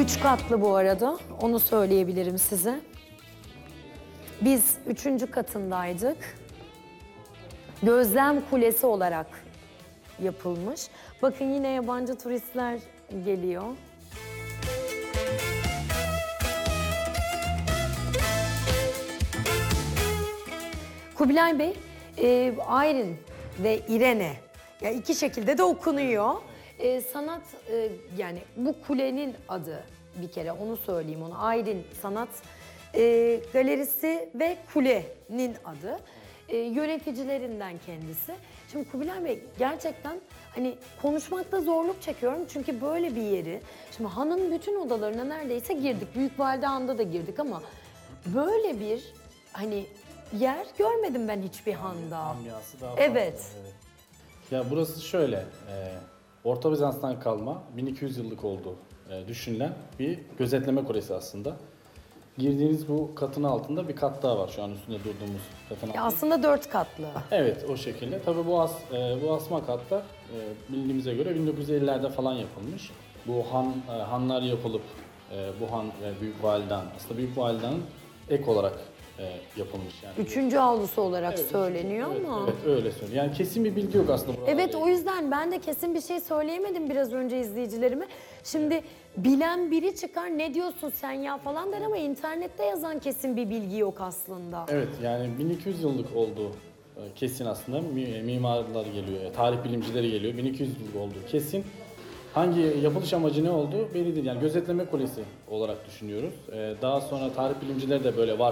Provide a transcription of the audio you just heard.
3 katlı bu arada, onu söyleyebilirim size. Biz 3. katındaydık. Gözlem kulesi olarak yapılmış. Bakın yine yabancı turistler geliyor. Kubilay Bey, Aylin ve İrene, ya iki şekilde de okunuyor. Sanat, yani bu kulenin adı bir kere onu söyleyeyim onu. Aylin Sanat Galerisi ve kulenin adı. Yöneticilerinden kendisi. Şimdi Kubilay Bey gerçekten hani konuşmakta zorluk çekiyorum çünkü böyle bir yeri, şimdi Han'ın bütün odalarına neredeyse girdik. Büyükvalide Han'da da girdik ama böyle bir hani yer görmedim ben hiçbir Han'da. Ambiyansı daha Evet. farklı, evet. Ya burası şöyle, Orta Bizans'tan kalma 1200 yıllık olduğu düşünülen bir gözetleme kulesi aslında. Girdiğiniz bu katın altında bir kat daha var şu an üstünde durduğumuz katın altında. Ya aslında 4 katlı. Evet, o şekilde. Tabii bu asma katlar bildiğimize göre 1950'lerde falan yapılmış. Bu hanlar yapılıp bu han ve Büyük Valide aslında Büyük Valide'nin ek olarak yapılmış yani. 3. avlusu olarak Evet, söyleniyor evet, ama. Evet, öyle söylüyor. Yani kesin bir bilgi yok aslında burada. Evet, o yüzden ben de kesin bir şey söyleyemedim biraz önce izleyicilerime. Şimdi bilen biri çıkar ne diyorsun sen ya falan der ama internette yazan kesin bir bilgi yok aslında. Evet, yani 1200 yıllık olduğu kesin aslında. Mimarlar geliyor, tarih bilimcileri geliyor. 1200 yıllık olduğu kesin. Hangi yapılış amacı ne olduğu belli değil. Yani gözetleme kulesi olarak düşünüyoruz. Daha sonra tarih bilimcileri de böyle var.